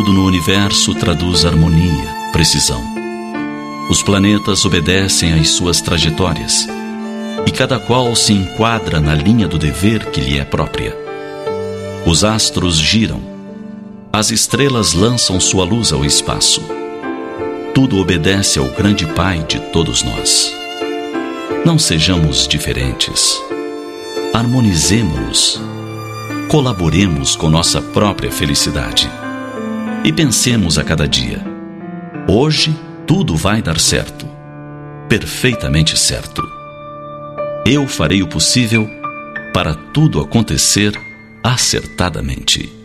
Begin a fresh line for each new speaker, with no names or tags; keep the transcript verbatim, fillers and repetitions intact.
Tudo no universo traduz harmonia, precisão. Os planetas obedecem às suas trajetórias, e cada qual se enquadra na linha do dever que lhe é própria. Os astros giram, as estrelas lançam sua luz ao espaço. Tudo obedece ao grande Pai de todos nós. Não sejamos diferentes. Harmonizemo-nos. Colaboremos com nossa própria felicidade. E pensemos a cada dia: hoje tudo vai dar certo. Perfeitamente certo. Eu farei o possível para tudo acontecer acertadamente.